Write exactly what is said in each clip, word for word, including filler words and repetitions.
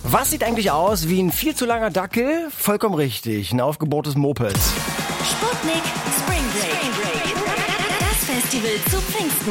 Was sieht eigentlich aus wie ein viel zu langer Dackel? Vollkommen richtig, ein aufgebohrtes Moped. Sputnik Spring Break. Das Festival zu Pfingsten.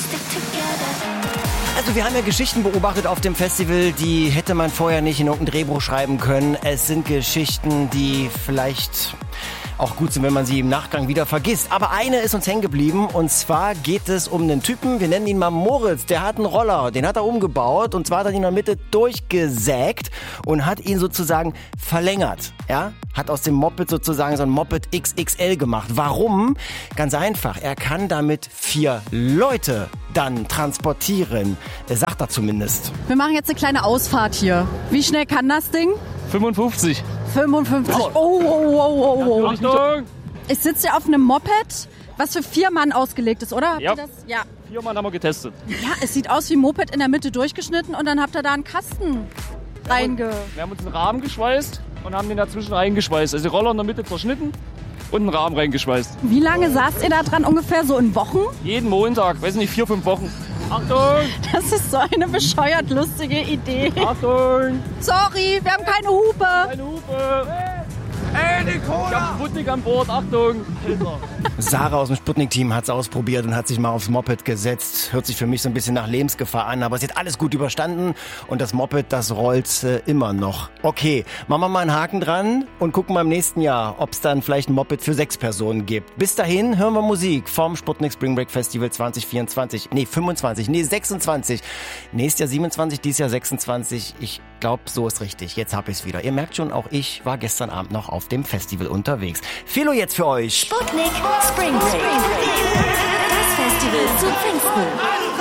Also wir haben ja Geschichten beobachtet auf dem Festival, die hätte man vorher nicht in irgendein Drehbuch schreiben können. Es sind Geschichten, die vielleicht auch gut sind, wenn man sie im Nachgang wieder vergisst. Aber eine ist uns hängen geblieben und zwar geht es um einen Typen, wir nennen ihn mal Moritz, der hat einen Roller, den hat er umgebaut und zwar hat er ihn in der Mitte durchgesägt und hat ihn sozusagen verlängert. Ja? Hat aus dem Moped sozusagen so ein Moped X X L gemacht. Warum? Ganz einfach, er kann damit vier Leute dann transportieren. Er sagt er zumindest. Wir machen jetzt eine kleine Ausfahrt hier. Wie schnell kann das Ding? fünfundfünfzig. fünfundfünfzig. Oh, oh, oh, oh, oh. Achtung! Ich sitze hier auf einem Moped, was für vier Mann ausgelegt ist, oder? Habt Ja. ihr das? Ja. Vier Mann haben wir getestet. Ja, es sieht aus wie ein Moped in der Mitte durchgeschnitten und dann habt ihr da einen Kasten reinge... Wir haben uns einen Rahmen geschweißt und haben den dazwischen reingeschweißt. Also die Roller in der Mitte zerschnitten und einen Rahmen reingeschweißt. Wie lange saßt ihr da dran? Ungefähr so in Wochen? Jeden Montag, weiß nicht, vier, fünf Wochen. Achtung! Das ist so eine bescheuert lustige Idee. Achtung! Sorry, wir haben keine Hupe. Eine Hupe! Ey, Nicola! Ich hab Sputnik an Bord, Achtung! Hilfe! Sarah aus dem Sputnik-Team hat es ausprobiert und hat sich mal aufs Moped gesetzt. Hört sich für mich so ein bisschen nach Lebensgefahr an, aber sie hat alles gut überstanden und das Moped, das rollt äh, immer noch. Okay, machen wir mal einen Haken dran und gucken mal im nächsten Jahr, ob es dann vielleicht ein Moped für sechs Personen gibt. Bis dahin hören wir Musik vom Sputnik Spring Break Festival zwanzig vierundzwanzig. Nee, fünfundzwanzig, nee, sechsundzwanzig. Nächstes Jahr siebenundzwanzig, dieses Jahr sechsundzwanzig. Ich glaube, so ist richtig. Jetzt hab ich's wieder. Ihr merkt schon, auch ich war gestern Abend noch auf dem Festival unterwegs. Philo jetzt für euch. Sputnik Spring Break. Das Festival zu Pfingsten.